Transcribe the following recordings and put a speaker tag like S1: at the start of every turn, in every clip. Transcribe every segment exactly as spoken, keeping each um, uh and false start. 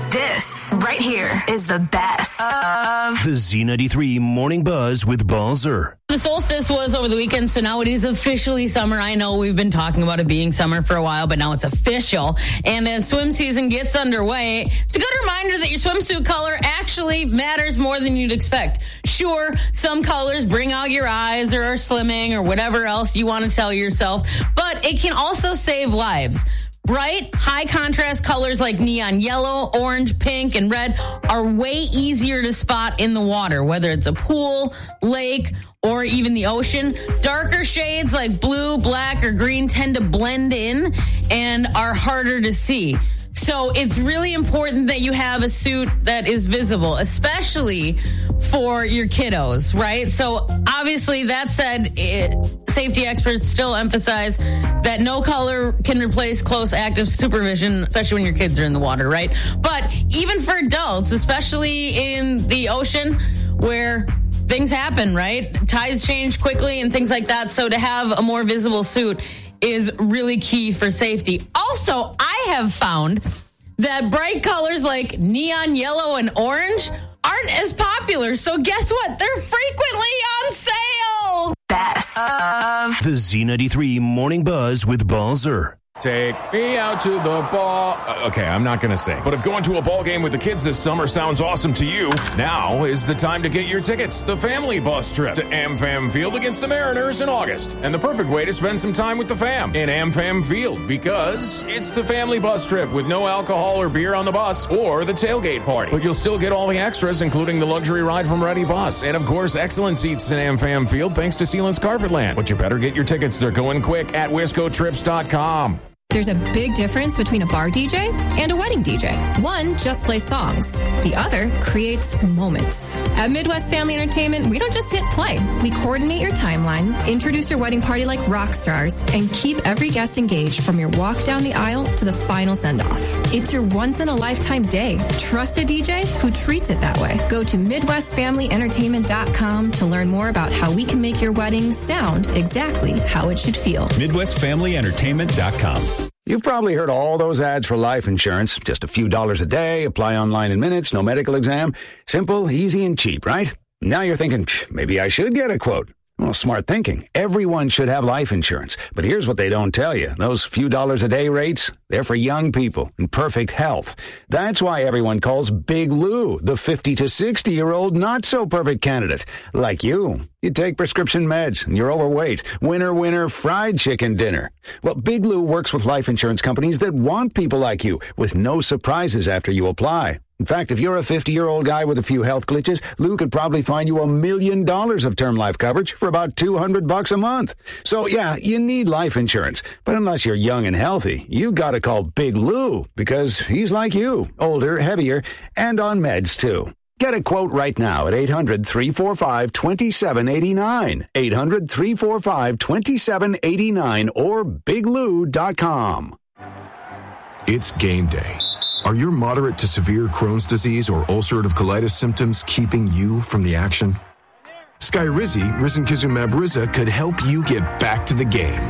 S1: This right here is the best of
S2: the Z ninety-three Morning Buzz with Balzer.
S3: The solstice was over the weekend, so now it is officially summer. I know we've been talking about it being summer for a while, but now it's official. And as swim season gets underway, it's a good reminder that your swimsuit color actually matters more than you'd expect. Sure, some colors bring out your eyes or are slimming or whatever else you want to tell yourself, but it can also save lives. Bright, high-contrast colors like neon yellow, orange, pink, and red are way easier to spot in the water, whether it's a pool, lake, or even the ocean. Darker shades like blue, black, or green tend to blend in and are harder to see. So it's really important that you have a suit that is visible, especially for your kiddos, right? So obviously, that said, it, safety experts still emphasize that no color can replace close active supervision, especially when your kids are in the water, right? But even for adults, especially in the ocean where things happen, right? Tides change quickly and things like that. So to have a more visible suit is really key for safety. Also, I have found that bright colors like neon yellow and orange aren't as popular. So guess what? They're frequently on sale.
S1: Best of
S2: the Z ninety-three Morning Buzz with Balzer.
S4: Take me out to the ball. Uh, okay, I'm not going to sing. But if going to a ball game with the kids this summer sounds awesome to you, now is the time to get your tickets. The family bus trip to AmFam Field against the Mariners in August. And the perfect way to spend some time with the fam in AmFam Field, because it's the family bus trip with no alcohol or beer on the bus or the tailgate party. But you'll still get all the extras, including the luxury ride from Ready Bus. And of course, excellent seats in AmFam Field thanks to Sealant's Carpetland. But you better get your tickets. They're going quick at wisco trips dot com.
S5: There's a big difference between a bar D J and a wedding D J. One just plays songs. The other creates moments. At Midwest Family Entertainment, we don't just hit play. We coordinate your timeline, introduce your wedding party like rock stars, and keep every guest engaged from your walk down the aisle to the final send-off. It's your once-in-a-lifetime day. Trust a D J who treats it that way. Go to midwest family entertainment dot com to learn more about how we can make your wedding sound exactly how it should feel.
S6: midwest family entertainment dot com.
S7: You've probably heard all those ads for life insurance. Just a few dollars a day, apply online in minutes, no medical exam. Simple, easy, and cheap, right? Now you're thinking, maybe I should get a quote. Well, smart thinking. Everyone should have life insurance. But here's what they don't tell you. Those few dollars a day rates, they're for young people in perfect health. That's why everyone calls Big Lou the fifty to sixty-year-old not-so-perfect candidate. Like you. You take prescription meds and you're overweight. Winner, winner, fried chicken dinner. Well, Big Lou works with life insurance companies that want people like you with no surprises after you apply. In fact, if you're a fifty-year-old guy with a few health glitches, Lou could probably find you a million dollars of term life coverage for about two hundred bucks a month. So, yeah, you need life insurance. But unless you're young and healthy, you gotta call Big Lou because he's like you, older, heavier, and on meds, too. Get a quote right now at eight hundred, three four five, two seven eight nine, eight hundred, three four five, two seven eight nine, or big lou dot com.
S8: It's game day. Are your moderate to severe Crohn's disease or ulcerative colitis symptoms keeping you from the action? Skyrizi, risankizumab Riza, could help you get back to the game.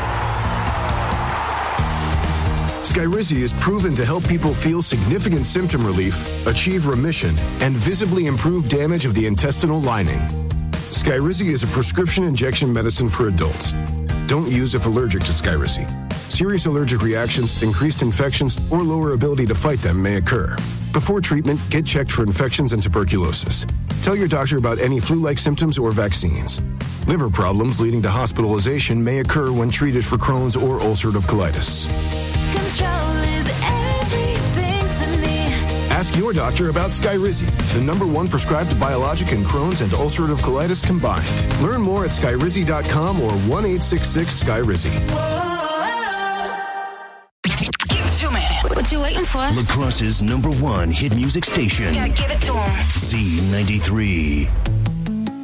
S8: Skyrizi is proven to help people feel significant symptom relief, achieve remission, and visibly improve damage of the intestinal lining. Skyrizi is a prescription injection medicine for adults. Don't use if allergic to Skyrizi. Serious allergic reactions, increased infections, or lower ability to fight them may occur. Before treatment, get checked for infections and tuberculosis. Tell your doctor about any flu-like symptoms or vaccines. Liver problems leading to hospitalization may occur when treated for Crohn's or ulcerative colitis.
S9: Control is everything to me.
S8: Ask your doctor about Skyrizi, the number one prescribed biologic in Crohn's and ulcerative colitis combined. Learn more at skyrizi dot com or one eight six six Skyrizi.
S9: What you waiting for?
S2: La Crosse's number one hit music station.
S9: Yeah, give it to him.
S2: Z ninety-three.